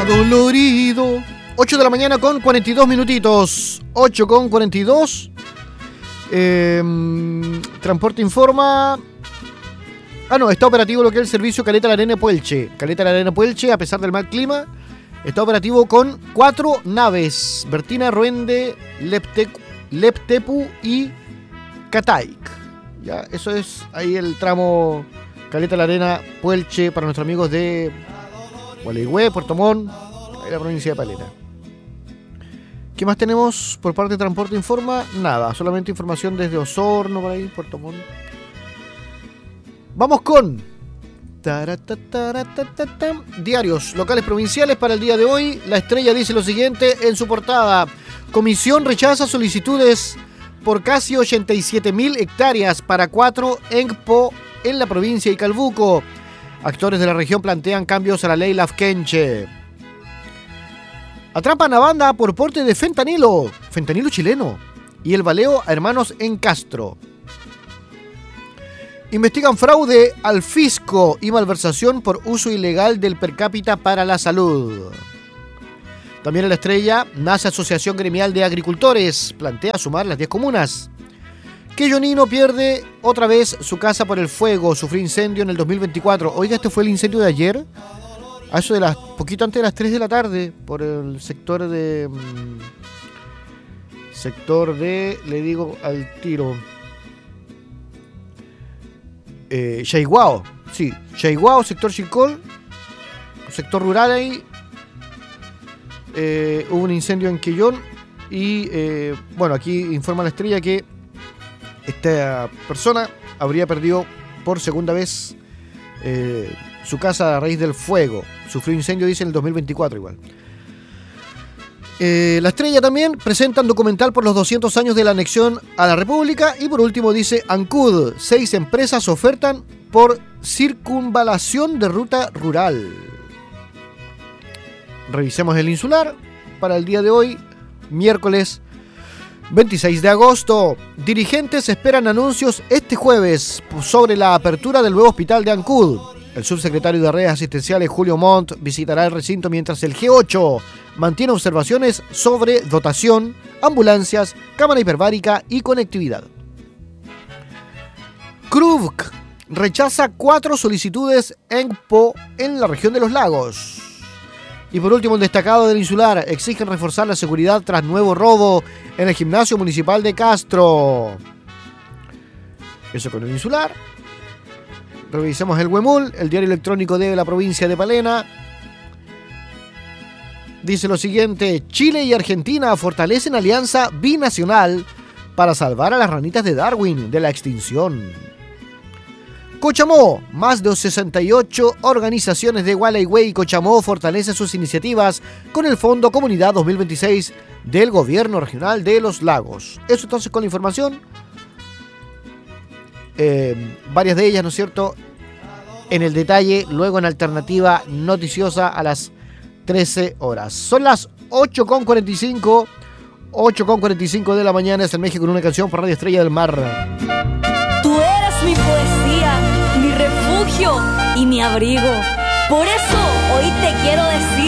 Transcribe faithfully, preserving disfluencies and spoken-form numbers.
Adolorido. ocho de la mañana con cuarenta y dos minutitos. ocho con cuarenta y dos. Eh, Transporte informa. Ah, no, está operativo lo que es el servicio Caleta La Arena Puelche. Caleta La Arena Puelche, a pesar del mal clima, está operativo con cuatro naves: Bertina, Ruende, Leptecu, Leptepu y Cataic. Ya, eso es ahí el tramo Caleta La Arena Puelche para nuestros amigos de Gualeguay, Puerto Montt, ahí la provincia de Palena. ¿Qué más tenemos por parte de Transporte Informa? Nada, solamente información desde Osorno, por ahí, Puerto Montt. Vamos con diarios locales provinciales para el día de hoy. La Estrella dice lo siguiente en su portada: Comisión rechaza solicitudes por casi ochenta y siete mil hectáreas para cuatro ENCPO en la provincia de Calbuco. Actores de la región plantean cambios a la ley Lafkenche. Atrapan a banda por porte de fentanilo, fentanilo chileno, y el baleo a hermanos en Castro. Investigan fraude al fisco y malversación por uso ilegal del per cápita para la salud. También en La Estrella nace Asociación Gremial de Agricultores, plantea sumar las diez comunas. Quellonino pierde otra vez su casa por el fuego, sufrió incendio en el dos mil veinticuatro. Oiga, este fue el incendio de ayer, a eso de las, poquito antes de las tres de la tarde, por el sector de... Mmm, sector de, le digo al tiro... Eh, Yaiguao, sí, Yaiguao, sector Chilcol, sector rural ahí. Eh, hubo un incendio en Quellón y, eh, bueno, aquí informa La Estrella que esta persona habría perdido por segunda vez eh, su casa a raíz del fuego. Sufrió incendio, dice, en el dos mil veinticuatro igual. Eh, La Estrella también presenta un documental por los doscientos años de la anexión a la República. Y por último dice ANCUD, seis empresas ofertan por circunvalación de ruta rural. Revisemos el insular para el día de hoy, miércoles veintiséis de agosto. Dirigentes esperan anuncios este jueves sobre la apertura del nuevo hospital de ANCUD. El subsecretario de Redes Asistenciales, Julio Montt, visitará el recinto mientras el G ocho mantiene observaciones sobre dotación, ambulancias, cámara hiperbárica y conectividad. Kruvk rechaza cuatro solicitudes ENCPO en la región de los lagos. Y por último, el destacado del insular: exigen reforzar la seguridad tras nuevo robo en el gimnasio municipal de Castro. Eso con el insular. Revisemos el Huemul, el diario electrónico de la provincia de Palena. Dice lo siguiente: Chile y Argentina fortalecen alianza binacional para salvar a las ranitas de Darwin de la extinción. Cochamó, más de sesenta y ocho organizaciones de Gualeguay y Cochamó fortalecen sus iniciativas con el Fondo Comunidad dos mil veintiséis del Gobierno Regional de los Lagos. Eso entonces con la información. Eh, varias de ellas, ¿no es cierto?, en el detalle, luego en alternativa noticiosa a las trece horas. Son las ocho con cuarenta y cinco, ocho con cuarenta y cinco de la mañana. Es el México con una canción por Radio Estrella del Mar. Tú eres mi poesía, mi refugio y mi abrigo. Por eso hoy te quiero decir